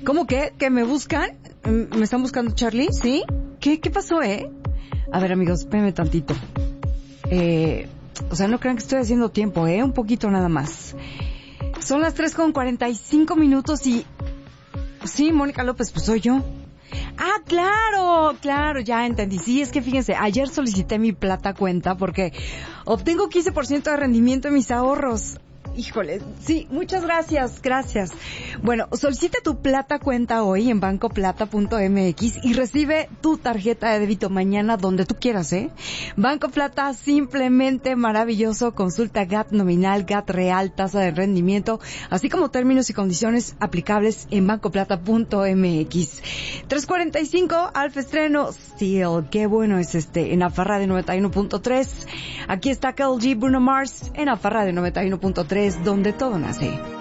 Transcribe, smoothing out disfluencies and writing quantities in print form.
¿Cómo que? ¿Que me buscan? ¿Me están buscando, Charlie? ¿Sí? ¿Qué pasó, A ver, amigos, espérenme tantito. O sea, no crean que estoy haciendo tiempo, un poquito nada más. Son las 3:45 y... Sí, Mónica López, pues soy yo. Ah, claro, ya entendí. Sí, es que fíjense, ayer solicité mi plata cuenta porque obtengo 15% de rendimiento en mis ahorros. Híjole, sí, muchas gracias. Bueno, solicita tu plata cuenta hoy en bancoplata.mx y recibe tu tarjeta de débito mañana donde tú quieras, Banco Plata, simplemente maravilloso. Consulta GAT nominal, GAT real, tasa de rendimiento, así como términos y condiciones aplicables en bancoplata.mx. 3:45, Alfa estreno Steel, qué bueno es en Alfa Radio 91.3. Aquí está Karol G, Bruno Mars en Alfa Radio 91.3, donde todo nace.